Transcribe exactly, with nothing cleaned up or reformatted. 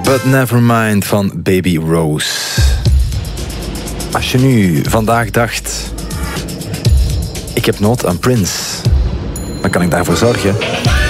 But Nevermind van Baby Rose. Als je nu vandaag dacht, ik heb nood aan Prince, dan kan ik daarvoor zorgen.